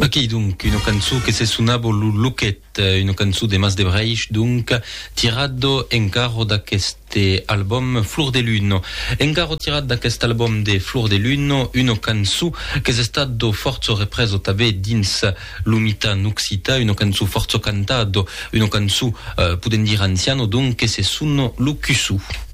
Ok, donc, une canzone che se suonava Luquet, una canzone de Mas de Breich, donc, tirado encarro da queste album Flor de Lune. Encarro tirado da quest album de Flor de Lune, una canzone che è stato forzo represo tabe dins l'umita nuxita, una canzone forzo cantato, una canzone, podem dire anziano, donc, che se suono Lucusu.